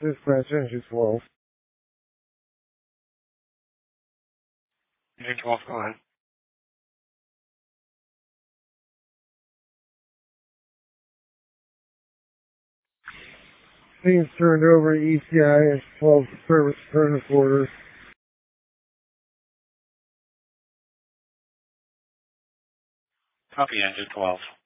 Dispatch engine 12. Engine 12, go ahead. Things turned over ECI 12 service furnace order. Copy, engine 12.